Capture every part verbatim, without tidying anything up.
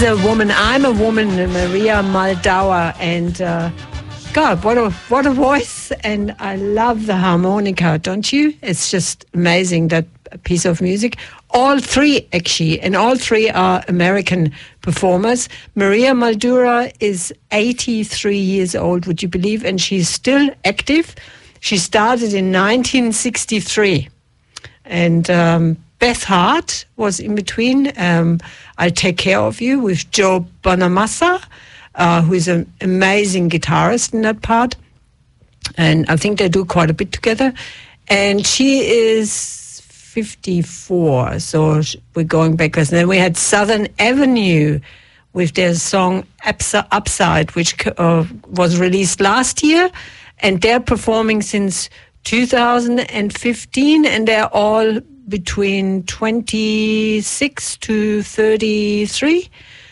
is a woman. I'm a woman, Maria Maldauer, and uh, God, what a what a voice! And I love the harmonica, don't you? It's just amazing, that piece of music. All three, actually, and all three are American performers. Maria Maldauer is eighty-three years old, would you believe? And she's still active. She started in nineteen sixty-three, and um, Beth Hart was in between. Um, I'll Take Care of You with Joe Bonamassa, uh, who is an amazing guitarist in that part. And I think they do quite a bit together. And she is fifty-four, so we're going backwards. And then we had Southern Avenue with their song Upside, which uh, was released last year. And they're performing since two thousand fifteen, and they're all between twenty-six to thirty-three.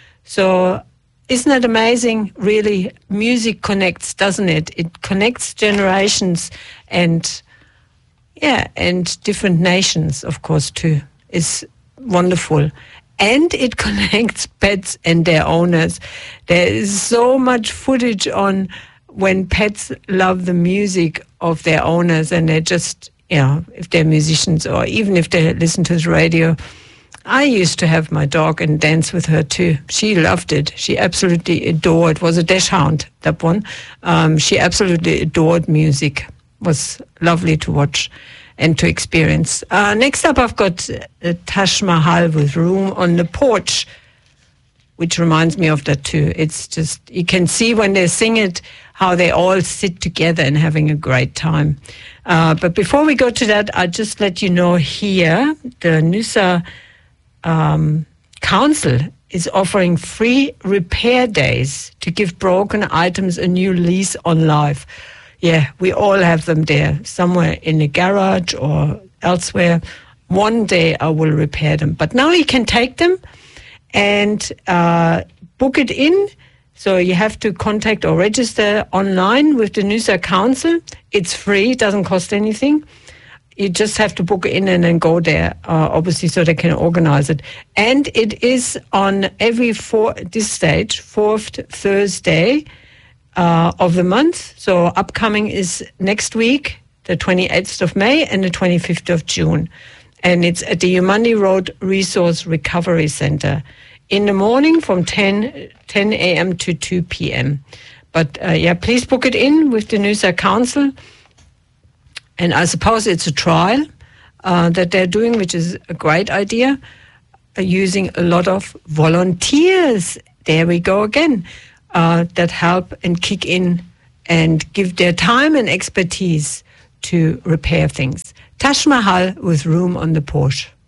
So isn't that amazing? Really, music connects, doesn't it? It connects generations and, yeah, and different nations, of course, too. It's wonderful. And it connects pets and their owners. There is so much footage on when pets love the music of their owners, and they just, you know, if they're musicians or even if they listen to the radio. I used to have my dog and dance with her too. She loved it. She absolutely adored. It was a dachshund, that one. Um, she absolutely adored music. It was lovely to watch and to experience. Uh, next up, I've got uh, Taj Mahal with Room on the Porch, which reminds me of that too. It's just, you can see when they sing it, how they all sit together and having a great time. Uh, but before we go to that, I'll just let you know here, the Noosa um, Council is offering free repair days to give broken items a new lease on life. Yeah, we all have them there, somewhere in a garage or elsewhere. One day I will repair them. But now you can take them and uh, book it in. So you have to contact or register online with the Noosa Council. It's free, it doesn't cost anything. You just have to book it in and then go there, uh, obviously, so they can organize it. And it is on every four, this stage, fourth Thursday uh, of the month. So upcoming is next week, the twenty-eighth of May and the twenty-fifth of June. And it's at the Umandi Road Resource Recovery Center in the morning from ten a.m. to two p.m. But, uh, yeah, please book it in with the Noosa Council. And I suppose it's a trial uh, that they're doing, which is a great idea, uh, using a lot of volunteers. There we go again, uh, that help and kick in and give their time and expertise to repair things. Taj Mahal with Room on the Porch.